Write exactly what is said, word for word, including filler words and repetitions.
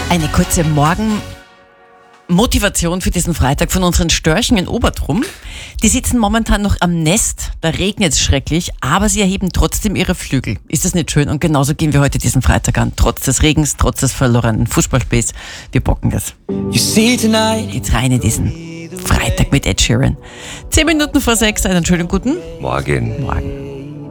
Eine kurze Morgenmotivation für diesen Freitag von unseren Störchen in Obertrum. Die sitzen momentan noch am Nest, da regnet es schrecklich, aber sie erheben trotzdem ihre Flügel. Ist das nicht schön? Und genauso gehen wir heute diesen Freitag an. Trotz des Regens, trotz des verlorenen Fußballspiels. Wir bocken das. Jetzt rein in diesen Freitag mit Ed Sheeran. Zehn Minuten vor sechs, einen schönen guten Morgen. Morgen.